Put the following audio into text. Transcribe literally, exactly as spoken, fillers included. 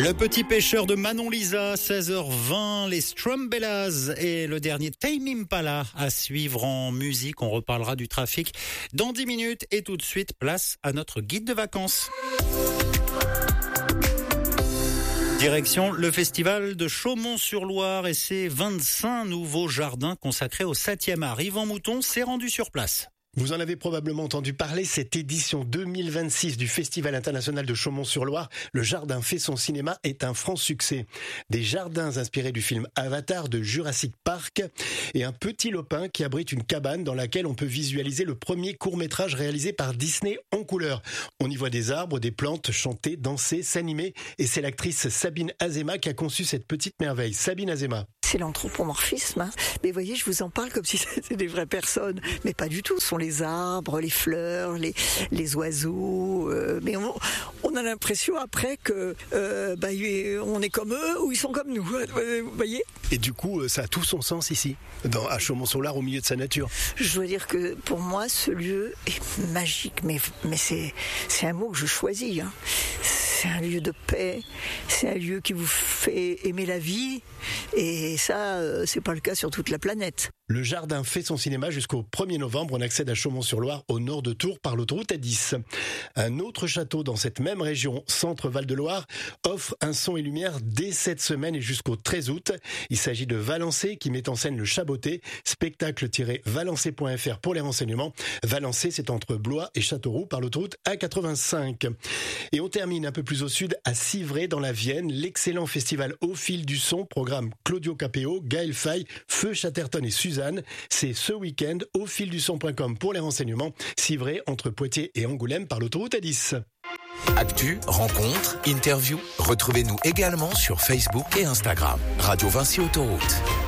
Le petit pêcheur de Manon Lisa, seize heures vingt, les Strumbellas et le dernier Tame Impala à suivre en musique. On reparlera du trafic dans dix minutes et tout de suite, place à notre guide de vacances. Direction le festival de Chaumont-sur-Loire et ses vingt-cinq nouveaux jardins consacrés au septième art. Yvan Mouton s'est rendu sur place. Vous en avez probablement entendu parler, cette édition deux mille vingt-six du Festival international de Chaumont-sur-Loire, le jardin fait son cinéma, est un franc succès. Des jardins inspirés du film Avatar de Jurassic Park et un petit lopin qui abrite une cabane dans laquelle on peut visualiser le premier court-métrage réalisé par Disney en couleur. On y voit des arbres, des plantes chanter, danser, s'animer et c'est l'actrice Sabine Azema qui a conçu cette petite merveille. Sabine Azema. C'est l'anthropomorphisme, hein. Mais voyez, je vous en parle comme si c'était des vraies personnes, mais pas du tout. Ce sont les arbres, les fleurs, les, les oiseaux, euh, mais on, on a l'impression après que euh, bah, on est comme eux ou ils sont comme nous, vous voyez. Et du coup, ça a tout son sens ici, dans, à Chaumont-sur-Loire, au milieu de sa nature. Je dois dire que pour moi, ce lieu est magique, mais, mais c'est, c'est un mot que je choisis, hein. C'est un lieu de paix, c'est un lieu qui vous fait aimer la vie, et ça, euh, c'est pas le cas sur toute la planète. Le jardin fait son cinéma jusqu'au premier novembre. On accède à Chaumont-sur-Loire, au nord de Tours, par l'autoroute A dix. Un autre château dans cette même région, Centre-Val-de-Loire, offre un son et lumière dès cette semaine et jusqu'au treize août. Il s'agit de Valençay qui met en scène le Chaboté. Spectacle-valençay point f r pour les renseignements. Valençay, c'est entre Blois et Châteauroux par l'autoroute A quatre-vingt-cinq. Et on termine un peu plus au sud, à Civray, dans la Vienne. L'excellent festival Au fil du son, programme Claudio Capéo, Gaël Faye, Feu Chatterton et Suzanne. C'est ce week-end, au fil du son point com pour les renseignements. Civray, entre Poitiers et Angoulême par l'autoroute A dix. Actu, rencontres, interviews. Retrouvez-nous également sur Facebook et Instagram. Radio Vinci Autoroute.